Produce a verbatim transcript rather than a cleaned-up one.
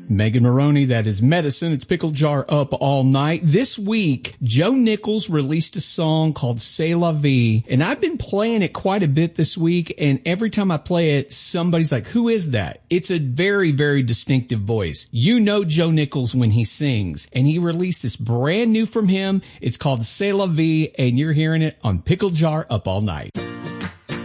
Megan Maroney, that is Medicine. It's Pickle Jar Up All Night. This week, Joe Nichols released a song called C'est La Vie, and I've been playing it quite a bit this week, and every time I play it, somebody's like, who is that? It's a very, very distinctive voice. You know Joe Nichols when he sings, and he released this brand new from him. It's called C'est La Vie, and you're hearing it on Pickle Jar Up All Night.